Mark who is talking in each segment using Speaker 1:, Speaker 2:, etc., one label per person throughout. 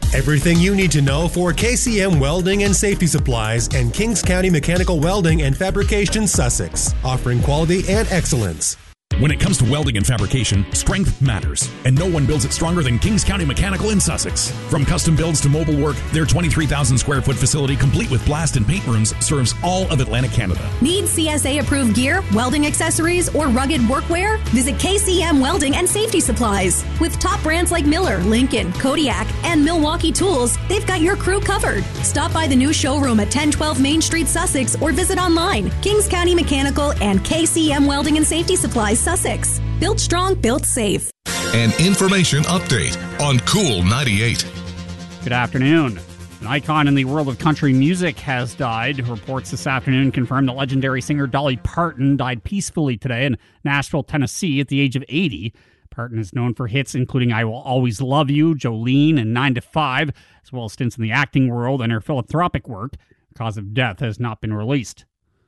Speaker 1: Everything you need to know for KCM Welding and Safety Supplies and Kings County Mechanical Welding and Fabrication, Sussex, offering quality and excellence.
Speaker 2: When it comes to welding and fabrication, strength matters, and no one builds it stronger than Kings County Mechanical in Sussex. From custom builds to mobile work, their 23,000 square foot facility complete with blast and paint rooms serves all of Atlantic Canada.
Speaker 3: Need CSA approved gear, welding accessories, or rugged workwear? Visit KCM Welding and Safety Supplies. With top brands like Miller, Lincoln, Kodiak, and Milwaukee Tools, they've got your crew covered. Stop by the new showroom at 1012 Main Street, Sussex, or visit online. Kings County Mechanical and KCM Welding and Safety Supplies, Sussex. Built strong, built safe.
Speaker 4: An information update on Cool 98.
Speaker 5: Good afternoon. An icon in the world of country music has died. Reports this afternoon confirm that legendary singer Dolly Parton died peacefully today in Nashville, Tennessee at the age of 80. Parton is known for hits including I Will Always Love You, Jolene, and 9 to 5, as well as stints in the acting world and her philanthropic work. The cause of death has not been released.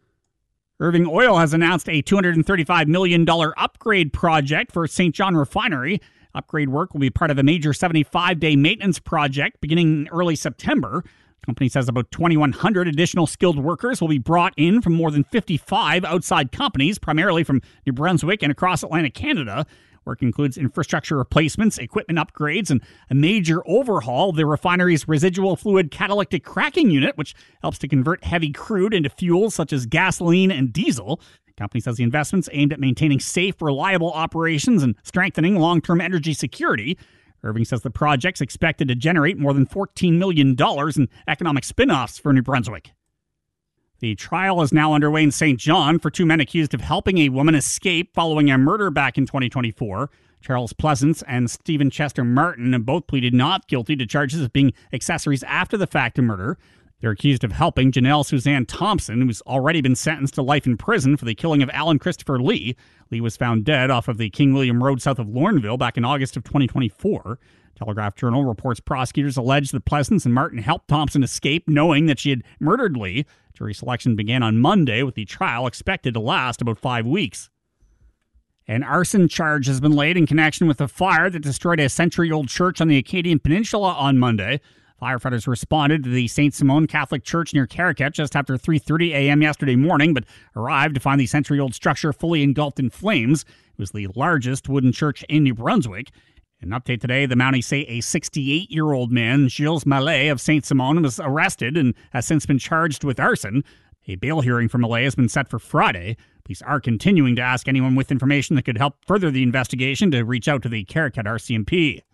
Speaker 5: Irving Oil has announced a $235 million upgrade project for St. John Refinery. Upgrade work will be part of a major 75-day maintenance project beginning in early September. The company says about 2,100 additional skilled workers will be brought in from more than 55 outside companies, primarily from New Brunswick and across Atlantic Canada. Work includes infrastructure replacements, equipment upgrades, and a major overhaul of the refinery's residual fluid catalytic cracking unit, which helps to convert heavy crude into fuels such as gasoline and diesel. The company says the investment's aimed at maintaining safe, reliable operations and strengthening long-term energy security. Irving says the project's expected to generate more than $14 million in economic spin-offs for New Brunswick. The trial is now underway in St. John for two men accused of helping a woman escape following a murder back in 2024. Charles Pleasance and Stephen Chester Martin have both pleaded not guilty to charges of being accessories after the fact of murder. They're accused of helping Janelle Suzanne Thompson, who's already been sentenced to life in prison for the killing of Alan Christopher Lee. Lee was found dead off of the King William Road south of Lorneville back in August of 2024. Telegraph Journal reports prosecutors allege that Pleasance and Martin helped Thompson escape knowing that she had murdered Lee. Jury selection began on Monday, with the trial expected to last about 5 weeks. An arson charge has been laid in connection with a fire that destroyed a century-old church on the Acadian Peninsula on Monday. Firefighters responded to the St. Simone Catholic Church near Caracat just after 3:30 a.m. yesterday morning, but arrived to find the century-old structure fully engulfed in flames. It was the largest wooden church in New Brunswick. In an update today, the Mounties say a 68-year-old man, Gilles Mallet of St. Simone, was arrested and has since been charged with arson. A bail hearing for Mallet has been set for Friday. Police are continuing to ask anyone with information that could help further the investigation to reach out to the Caracat RCMP.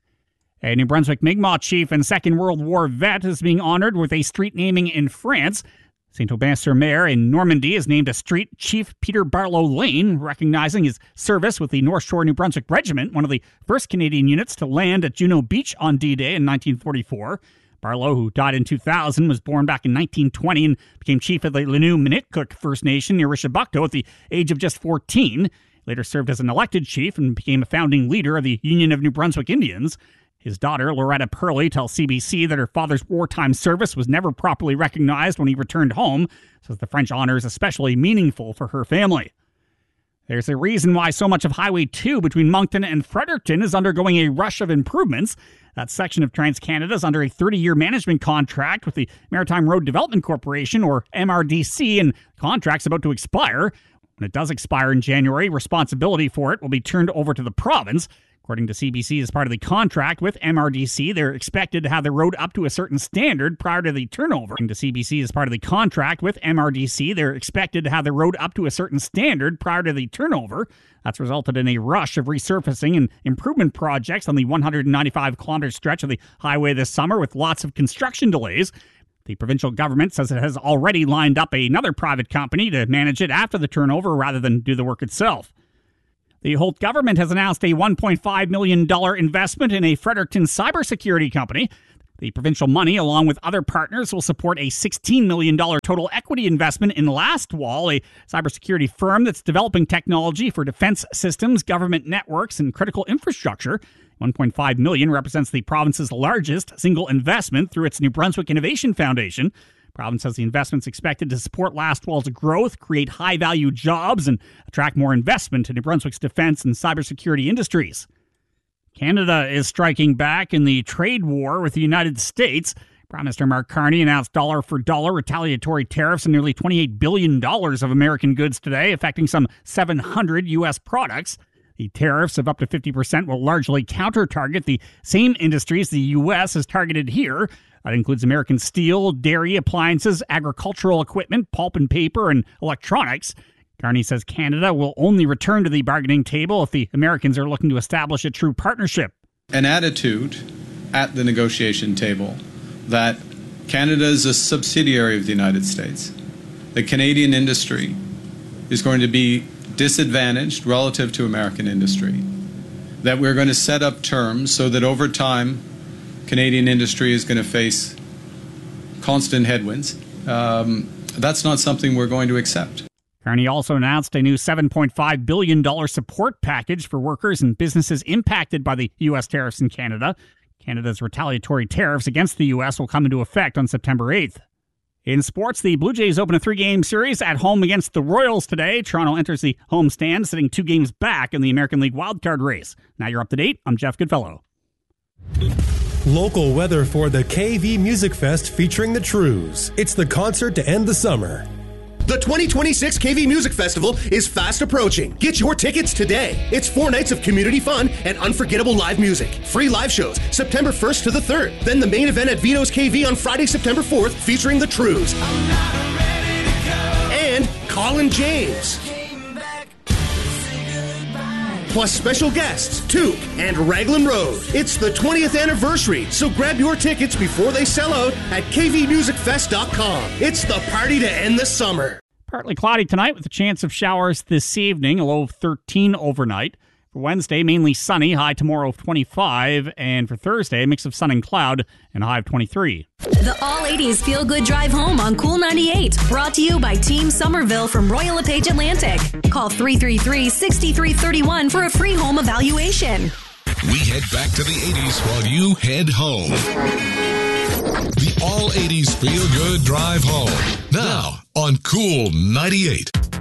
Speaker 5: A New Brunswick Mi'kmaq chief and Second World War vet is being honored with a street naming in France. Saint-Aubin-sur-Mer in Normandy has named a street Chief Peter Barlow Lane, recognizing his service with the North Shore New Brunswick Regiment, one of the first Canadian units to land at Juno Beach on D-Day in 1944. Barlow, who died in 2000, was born back in 1920 and became chief of the Lanu-Minitcook First Nation near Rishabukto at the age of just 14. Later served as an elected chief and became a founding leader of the Union of New Brunswick Indians. His daughter, Loretta Purley, tells CBC that her father's wartime service was never properly recognized when he returned home, says the French honor is especially meaningful for her family. There's a reason why so much of Highway 2 between Moncton and Fredericton is undergoing a rush of improvements. That section of TransCanada is under a 30-year management contract with the Maritime Road Development Corporation, or MRDC, and the contract's about to expire. When it does expire in January, responsibility for it will be turned over to the province. According to CBC, as part of the contract with MRDC, they're expected to have the road up to a certain standard prior to the turnover. According to CBC, as part of the contract with MRDC, they're expected to have the road up to a certain standard prior to the turnover. That's resulted in a rush of resurfacing and improvement projects on the 195-kilometer stretch of the highway this summer, with lots of construction delays. The provincial government says it has already lined up another private company to manage it after the turnover rather than do the work itself. The Holt government has announced a $1.5 million investment in a Fredericton cybersecurity company. The provincial money, along with other partners, will support a $16 million total equity investment in Lastwall, a cybersecurity firm that's developing technology for defense systems, government networks, and critical infrastructure. $1.5 million represents the province's largest single investment through its New Brunswick Innovation Foundation. The province says the investment's expected to support Lastwall's growth, create high-value jobs, and attract more investment to New Brunswick's defense and cybersecurity industries. Canada is striking back in the trade war with the United States. Prime Minister Mark Carney announced dollar-for-dollar retaliatory tariffs on nearly $28 billion of American goods today, affecting some 700 U.S. products. The tariffs of up to 50% will largely counter-target the same industries the U.S. has targeted here. That includes American steel, dairy, appliances, agricultural equipment, pulp and paper, and electronics. Carney says Canada will only return to the bargaining table if the Americans are looking to establish a true partnership.
Speaker 6: An attitude at the negotiation table that Canada is a subsidiary of the United States. The Canadian industry is going to be disadvantaged relative to American industry. That we're going to set up terms so that over time, Canadian industry is going to face constant headwinds. That's not something we're going to accept.
Speaker 5: Carney also announced a new $7.5 billion support package for workers and businesses impacted by the U.S. tariffs in Canada. Canada's retaliatory tariffs against the U.S. will come into effect on September 8th. In sports, the Blue Jays open a 3-game series at home against the Royals today. Toronto enters the homestand, sitting 2 games back in the American League wildcard race. Now you're up to date. I'm Jeff Goodfellow.
Speaker 1: Local weather for the KV Music Fest featuring the Trews. It's the concert to end the summer.
Speaker 7: The 2026 KV Music Festival is fast approaching. Get your tickets today. It's 4 nights of community fun and unforgettable live music. Free live shows September 1st to the 3rd. Then the main event at Vito's KV on Friday, September 4th, featuring the Trews. And Colin James. Plus special guests, Took and Raglan Road. It's the 20th anniversary, so grab your tickets before they sell out at kvmusicfest.com. It's the party to end the summer.
Speaker 5: Partly cloudy tonight with a chance of showers this evening, a low of 13 overnight. For Wednesday, mainly sunny, high tomorrow of 25. And for Thursday, a mix of sun and cloud and a high of 23.
Speaker 3: The All-80s Feel Good Drive Home on Cool 98. Brought to you by Team Somerville from Royal LePage Atlantic. Call 333-6331 for a free home evaluation.
Speaker 4: We head back to the 80s while you head home. The All-80s Feel Good Drive Home. Now on Cool 98.